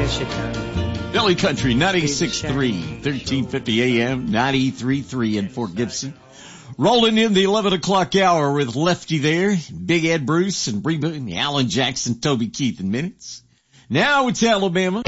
Chicago. Philly Country 96.3, 1350 AM, 93.3 in Fort Gibson. Rolling in the 11 o'clock hour with Lefty there, Big Ed Bruce and Bree Boone, Alan Jackson, Toby Keith in minutes. Now it's Alabama.